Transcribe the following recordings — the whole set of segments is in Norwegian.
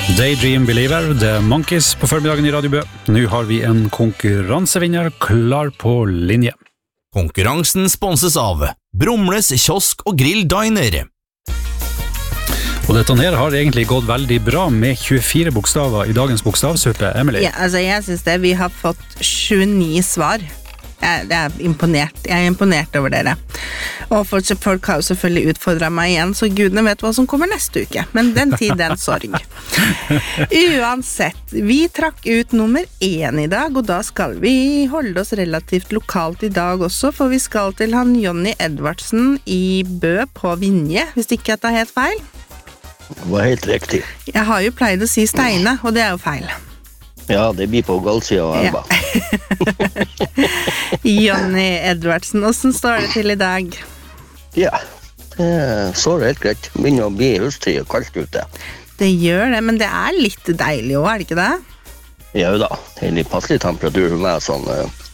Daydream Believer, The Monkeys på formiddagen i Radio Bø. Nå har vi en konkurransevinner klar på linje. Konkurransen sponses av Brumles kiosk og grill diner. Og dette her har egentlig gått veldig bra med 24 bokstaver i dagens bokstavsuppe, Emily. Ja, altså jeg synes det. Vi har fått 29 svar. Jeg er imponert. Jeg er imponert over dere. Og folk har jo selvfølgelig utfordret meg igjen, så gudene vet hva som kommer neste uke. Men den tid, den sorg. Uansett, vi trakk ut nummer 1 i dag, og da skal vi holde oss relativt lokalt i dag også, for vi skal til han Jonny Edvardsen i Bø på Vinje, hvis ikke jeg tar helt feil. Det var helt riktig. Jeg har jo pleid å si Steine, og det er jo feil. Ja, det blir på galsida av elva. Jonny Edvardsen, hvordan står det til i dag? Ja, det står helt greit. Begynner å bli høsttid og kaldt ute. Det gjør det, men det er litt deilig også, er det ikke det? Ja da, det er litt passelig temperatur for meg, sånn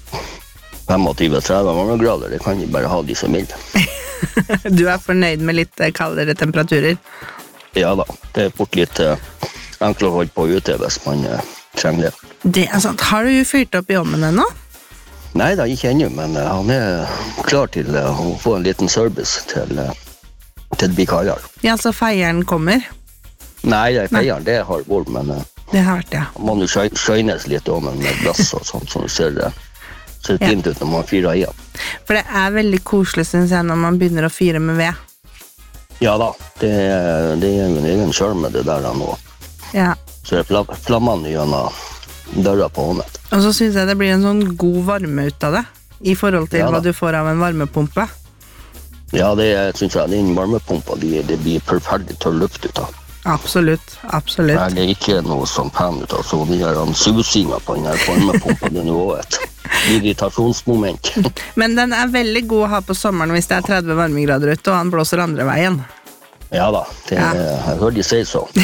25-30 grader. Det kan vi bare ha de som vil. Du er fornøyd med litt kaldere temperaturer? Ja da, det er fort litt enklere å holde på ute hvis man trenger det. Det er sant. Har du fyrt opp i ovnen ennå? Nei da, ikke ennå, men han er klar til å få en liten service til det blir kaldere. Ja, så feieren kommer? Nei, feieren, det har vært, men det har vært, ja. Man må jo skjønnes litt om med glass og sånt, så det ser fint ut når man fyrer igjen. For det er veldig koselig, synes jeg, når man begynner å fyre med ved. Ja da, det er jo en egen skjørm med det der nå. Ja. Så det er flammene gjennom døra på håndet. Og så synes jeg det blir en sånn god varme ut av det, i forhold til hva du får av en varmepumpe. Ja, det synes jeg, den varmepumpa, det blir perfekt tørr luft ut av. Absolutt, absolutt. Nei, det er ikke noe sånn pen ut av, så de der susinga på den her varmepumpa, det er noe et irritasjonsmoment. Men den er veldig god å ha på sommeren hvis det er 30 varmegrader ute, og han blåser andre veien. Ja da, jeg hører de sier så.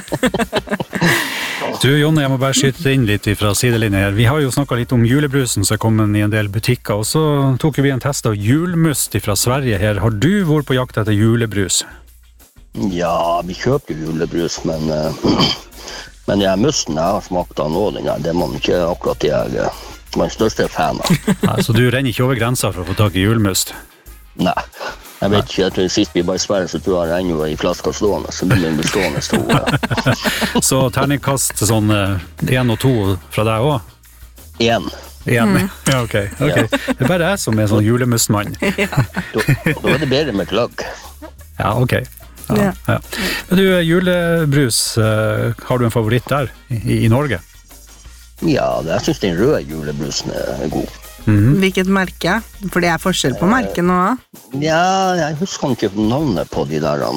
Du, Jonny, jeg må bare skyte inn litt fra sidelinjen her. Vi har jo snakket litt om julebrusen som er kommet i en del butikker, og så tok vi en test av julmust fra Sverige her. Har du vært på jakt etter julebrus? Ja, vi kjøper julebrus, men jeg musten jeg har smakt av nå, det må ikke akkurat jeg er den største fan av. Ja, så du renner ikke over grensa for å få tak i julmust? Nei. Jeg vet ikke, jeg tror sist vi bare sverre, så tror jeg renner i flaska stående, så blir det bestående stor. Så terningkast sånn 1 og 2 fra deg også? 1. Ja, ok. Det er bare jeg som er sånn julemustmann. Da er det bedre med gløgg. Ja, ok. Ja. Men du, julebrus, har du en favoritt der i Norge? Ja, jeg synes den røde julebrusen er god. Hvilket merke? For det er forskjell på merken nå. Ja, jeg husker ikke navnet på de der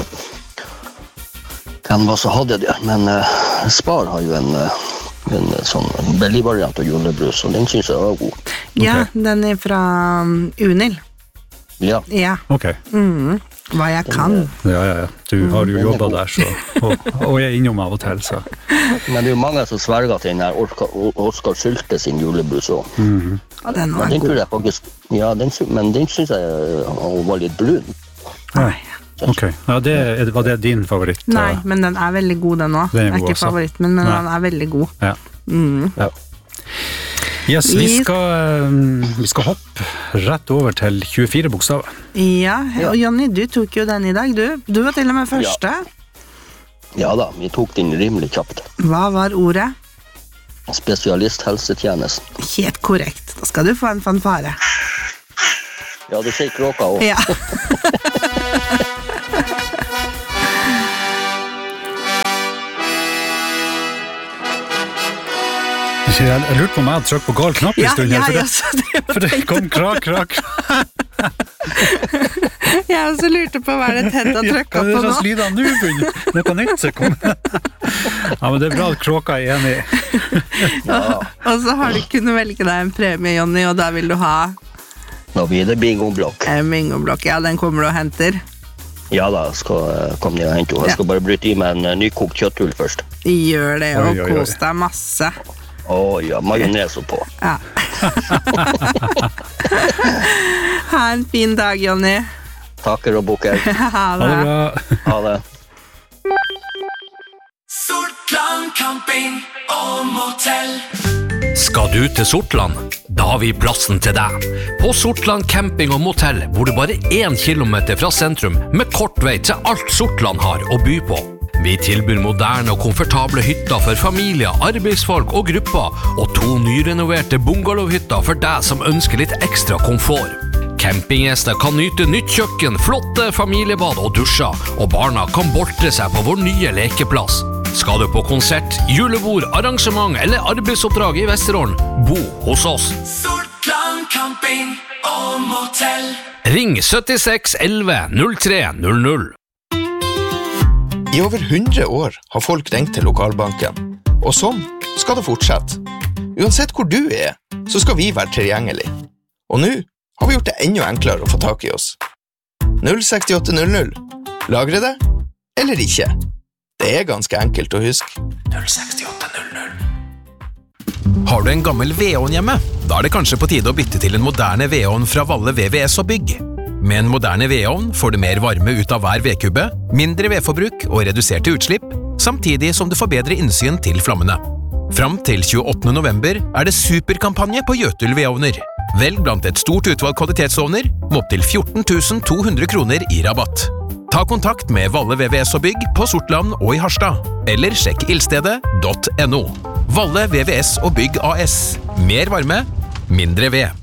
hvem var så hadde det, men Spar har jo en sånn billig variant av julebrus, og den synes jeg var god. Ja, den er fra Unil. Ja. Ok. Hva jeg kan. Ja. Du har jo jobbet der, så, og jeg er innom av og til, så. Men det er jo mange som sverger til den her Oskar Sylte sin julebrus også. Ja, den var god. God. Faktisk, ja, men den synes jeg var litt brun. Nei. Ok, ja, var det din favoritt? Nei, men den er veldig god den også. Den er ikke favoritt, men den er veldig god. Ja. Ja. Yes, vi skal hoppe rett over til 24 bokstaver. Ja, og Jonny, du tok jo den i dag, du. Du var til og med første. Ja da, vi tok den rimelig kjapt. Hva var ordet? Spesialisthelsetjenesten. Helt korrekt. Da skal du få en fanfare. Ja, du sier kråka også. Ja. Jeg lurte på meg å trykke på gal knapp i stund her, for det kom krak. Jeg også lurte på hva det Ted har trykket på nå. Det er sånn lyder nå, noe nytt som kommer. Ja, men det er bra at kråka er enig. Og så har du kunnet velge deg en premie, Jonny, og da vil du ha... Da blir det bingoblokk. Bingoblokk, ja, den kommer du og henter. Ja da, skal komme ned og hente. Jeg skal bare bryte i med en nykokt kjøtthull først. Gjør det, og kos deg masse. Ja, majones på. Ja. Ha en fin dag, Jonny. Takker og bukker. Ha det. Ha det. Solklar camping og motell. Skal du til Sortland? Da har vi plassen til deg. På Sortland camping og motell bor du bare 1 kilometer fra sentrum med kort vei til alt Sortland har å by på. Vi tilbyr moderne og komfortable hytter for familier, arbeidsfolk og grupper, og 2 nyrenoverte bungalowhytter for deg som ønsker litt ekstra komfort. Campinggjester kan nyte nytt kjøkken, flotte familiebad og dusjer, og barna kan boltre seg på vår nye lekeplass. Skal du på konsert, julebord, arrangement eller arbeidsoppdrag i Vesterålen, bo hos oss. Sortland camping og motell. Ring 76 11 03 00. I over 100 år har folk ringt til lokalbanken, og sånn skal det fortsette. Uansett hvor du så skal vi være tilgjengelig. Og nå har vi gjort det enda enklere å få tak i oss. 06800. Lagre det, eller ikke. Det ganske enkelt å huske. 06800. Har du en gammel vedovn hjemme? Da det kanskje på tide å bytte til en moderne vedovn fra Valle VVS og Bygg. Med en moderne vedovn får du mer varme ut av hver vedkubbe, mindre vedforbruk og reduserte utslipp, samtidig som du får bedre innsyn til flammene. Fram til 28. november det superkampanje på Jøtul vedovner. Velg blant et stort utvalg kvalitetsovner med opp til 14 200 kroner i rabatt. Ta kontakt med Valle VVS og Bygg på Sortland og i Harstad, eller sjekk ildstedet.no. Valle VVS og Bygg AS. Mer varme, mindre ved.